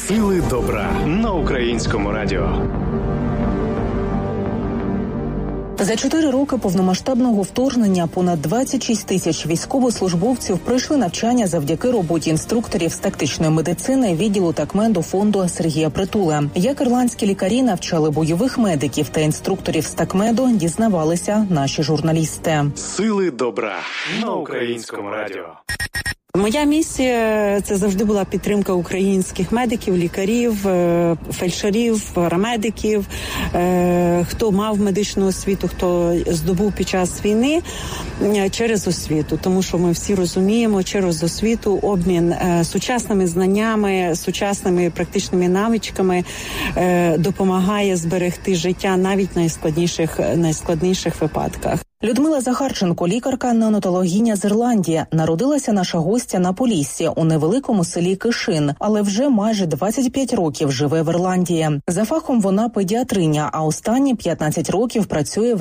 Сили добра на Українському радіо. За 4 роки повномасштабного вторгнення понад 26 тисяч військовослужбовців пройшли навчання завдяки роботі інструкторів з тактичної медицини відділу Такмеду фонду Сергія Притули. Як ірландські лікарі навчали бойових медиків та інструкторів з Такмеду, дізнавалися наші журналісти. Сили добра на Українському радіо. Моя місія – це завжди була підтримка українських медиків, лікарів, фельдшерів, парамедиків, хто мав медичну освіту, хто здобув під час війни через освіту. Тому що ми всі розуміємо, через освіту обмін сучасними знаннями, сучасними практичними навичками допомагає зберегти життя навіть в найскладніших випадках. Людмила Захарченко, лікарка-неонатологиня з Ірландії. Народилася наша гостя на Поліссі у невеликому селі Кишин, але вже майже 25 років живе в Ірландії. За фахом вона педіатриня, а останні 15 років працює в